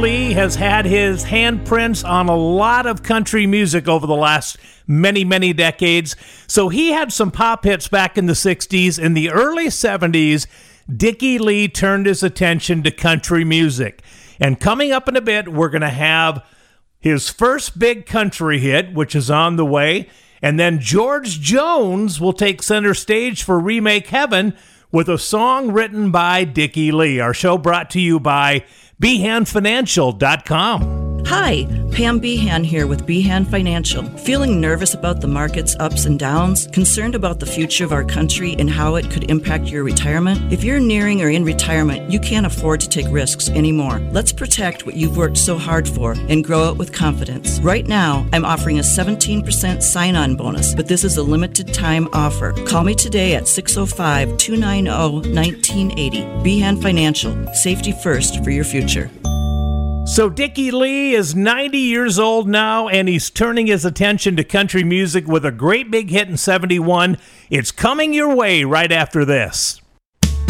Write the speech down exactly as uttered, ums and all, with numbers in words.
Lee has had his handprints on a lot of country music over the last many, many decades. So he had some pop hits back in the sixties. In the early seventies, Dickie Lee turned his attention to country music. And coming up in a bit, we're going to have his first big country hit, which is on the way. And then George Jones will take center stage for Remake Heaven with a song written by Dickie Lee. Our show brought to you by Behan Financial dot com. Hi, Pam Behan here with Behan Financial. Feeling nervous about the market's ups and downs? Concerned about the future of our country and how it could impact your retirement? If you're nearing or in retirement, you can't afford to take risks anymore. Let's protect what you've worked so hard for and grow it with confidence. Right now, I'm offering a seventeen percent sign-on bonus, but this is a limited time offer. Call me today at six oh five, two nine oh, one nine eight oh. Behan Financial. Safety first for your future. So Dickie Lee is ninety years old now, and he's turning his attention to country music with a great big hit in seventy-one. It's coming your way right after this.